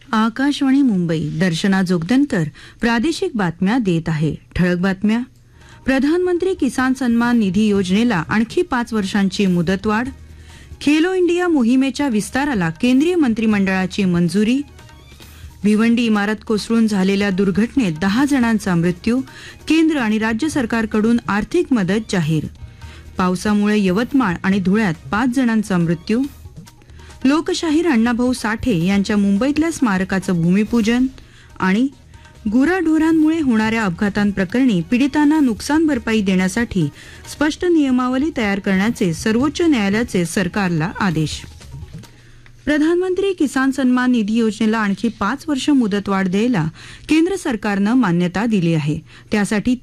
आकाशवाणी मुंबई. दर्शना जोगदनकर प्रादेशिक बातम्या देत आहे. ठळक बातम्या. प्रधानमंत्री किसान सन्मान निधी योजनेला आणखी 5 वर्षांची मुदतवाढ. खेलो इंडिया मोहिमेच्या विस्ताराला केंद्रीय मंत्रिमंडळाची मंजुरी. भिवंडी इमारत कोसळून झालेल्या दुर्घटनेत 10 जणांचा मृत्यू. केंद्र आणि राज्य सरकारकडून आर्थिक मदत जाहीर. पावसामुळे यवतमाळ आणि धुळ्यात 5 जणांचा मृत्यू. लोकशाहीर अण्णाभाऊ साठे यांच्या मुंबईतल्या स्मारकाचं भूमिपूजन. आणि गुराढोरांमुळे होणाऱ्या अपघातांप्रकरणी पीडितांना नुकसान भरपाई देण्यासाठी स्पष्ट नियमावली तयार करण्याचे सर्वोच्च न्यायालयाचे सरकारला आदेश. प्रधानमंत्री किसान सन्मान निधी योजनेला आणखी 5 वर्ष मुदतवाढ द्यायला केंद्र सरकारनं मान्यता दिली आहे. त्यासाठी